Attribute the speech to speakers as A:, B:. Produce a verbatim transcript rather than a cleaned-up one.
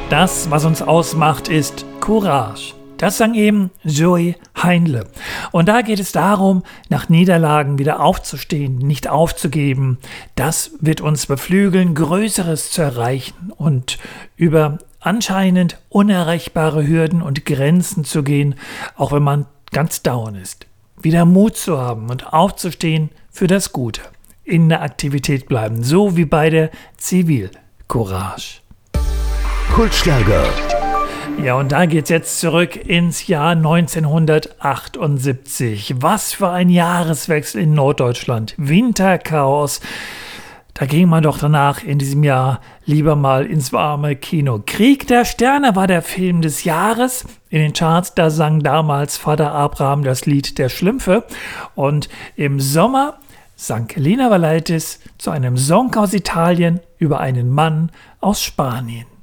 A: Das, was uns ausmacht, ist Courage. Das sang eben Joey Heinle. Und da geht es darum, nach Niederlagen wieder aufzustehen, nicht aufzugeben. Das wird uns beflügeln, Größeres zu erreichen und über anscheinend unerreichbare Hürden und Grenzen zu gehen, auch wenn man ganz down ist. Wieder Mut zu haben und aufzustehen für das Gute. In der Aktivität bleiben, so wie bei der Zivilcourage.
B: Kultschlager.
A: Ja, und da geht's jetzt zurück ins Jahr neunzehnhundertachtundsiebzig. Was für ein Jahreswechsel in Norddeutschland. Winterchaos. Da ging man doch danach in diesem Jahr lieber mal ins warme Kino. Krieg der Sterne war der Film des Jahres. In den Charts, da sang damals Vater Abraham das Lied der Schlümpfe. Und im Sommer sang Lena Valaitis zu einem Song aus Italien über einen Mann aus Spanien.